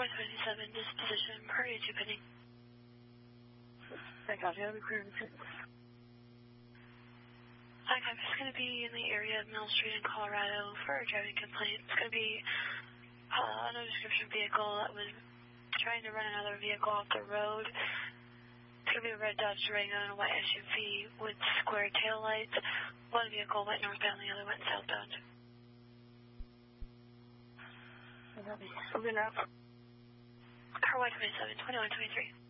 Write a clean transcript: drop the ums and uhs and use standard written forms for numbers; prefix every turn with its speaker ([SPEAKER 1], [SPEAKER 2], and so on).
[SPEAKER 1] 2127, disposition, Prairie 2 pending.
[SPEAKER 2] I got you. I'll be clearing the
[SPEAKER 1] Hi, I'm just going to be in the area of Mill Street in Colorado for a driving complaint. It's going to be a no description vehicle that was trying to run another vehicle off the road. It's going to be a red Dodge Durango and a white SUV with square tail lights. One vehicle went northbound, the other went southbound.
[SPEAKER 2] Moving up.
[SPEAKER 1] Car Y27, 2123.